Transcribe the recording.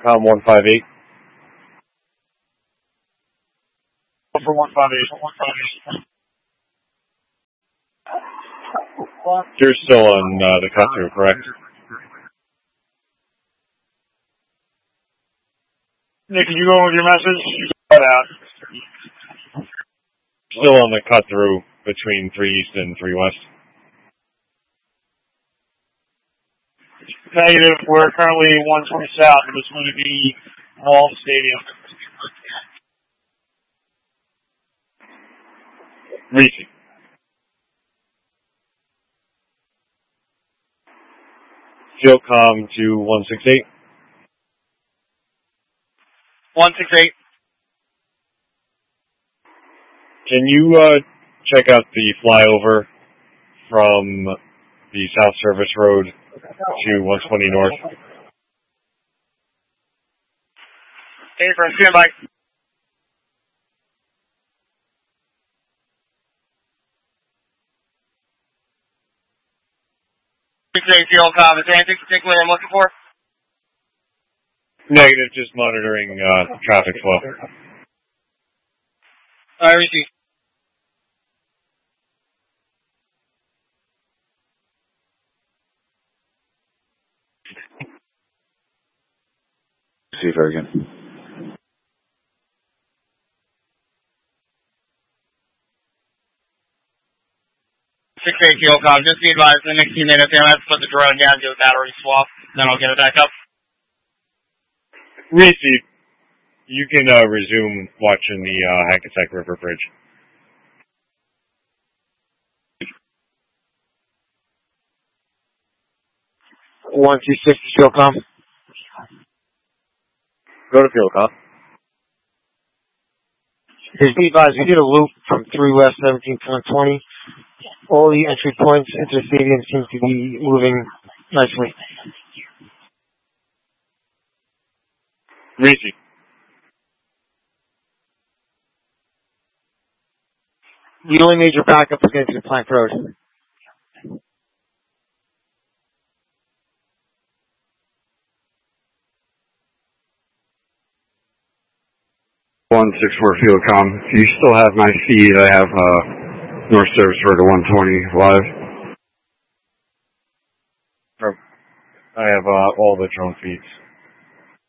Com 158. For 158. You're still on the cut-through, correct? Nick, can you go with your message? You got out. Still on the cut-through between 3 East and 3 West. Negative. We're currently 120 south, and it's going to be Wall Stadium. Reaching. Fieldcom to 168. 168. Can you check out the flyover from the South Service Road to 120 North? Hey, friend, stand by. 68 Fieldcom. Is there anything particular I'm looking for? Negative, just monitoring traffic flow. I receive. See her again. 68 Fieldcom. Just be advised, in the next few minutes, I'm going to have to put the drone down, do a battery swap, then I'll get it back up. Receive. You can resume watching the Hackensack River Bridge. One 260 Fieldcom. Go to Fieldcom. Be advised, we did a loop from 3 West 17 to 120. All the entry points into the stadium seem to be moving nicely. Receive. The only major backup is getting to Plank Road. One 64 Fieldcom. Do you still have my feed? I have North Service Road to 120 live. I have all the drone feeds.